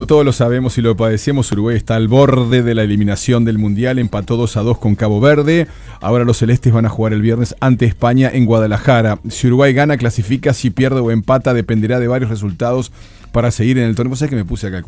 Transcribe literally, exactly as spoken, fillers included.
todos lo sabemos y lo padecemos, Uruguay está al borde de la eliminación del Mundial, empató dos a dos con Cabo Verde. Ahora los celestes van a jugar el viernes ante España en Guadalajara. Si Uruguay gana, clasifica; si pierde o empata, dependerá de varios resultados para seguir en el torneo. ¿Sabes que me puse acá?